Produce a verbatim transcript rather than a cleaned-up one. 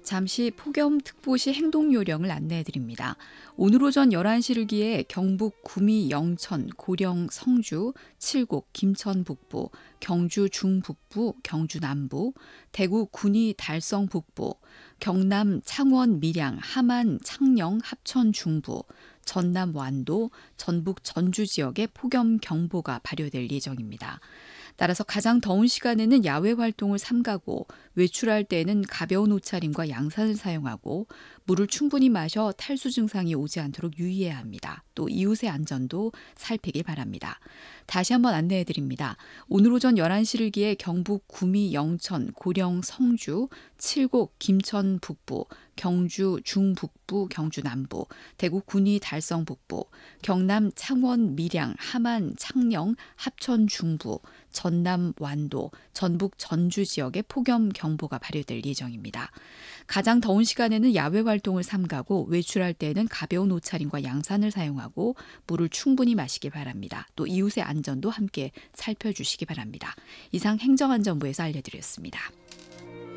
잠시 폭염특보 시 행동요령을 안내해드립니다. 오늘 오전 열한 시를 기해 경북 구미, 영천, 고령, 성주, 칠곡, 김천 북부, 경주 중북부, 경주 남부, 대구 군위, 달성 북부, 경남 창원, 밀양, 함안, 창녕, 합천 중부, 전남 완도, 전북 전주 지역에 폭염 경보가 발효될 예정입니다. 따라서 가장 더운 시간에는 야외 활동을 삼가고 외출할 때에는 가벼운 옷차림과 양산을 사용하고 물을 충분히 마셔 탈수 증상이 오지 않도록 유의해야 합니다. 또 이웃의 안전도 살피길 바랍니다. 다시 한번 안내해 드립니다. 오늘 오전 열한 시를 기해 경북 구미, 영천, 고령, 성주, 칠곡, 김천 북부, 경주 중북부, 경주 남부, 대구 군위, 달성 북부, 경남 창원, 밀양, 함안, 창녕, 합천 중부, 전남 완도, 전북 전주 지역에 폭염 경보가 발효될 예정입니다. 가장 더운 시간에는 야외 활동을 삼가고 외출할 때에는 가벼운 옷차림과 양산을 사용하고 물을 충분히 마시기 바랍니다. 또 이웃의 안전도 함께 살펴주시기 바랍니다. 이상 행정안전부에서 알려드렸습니다.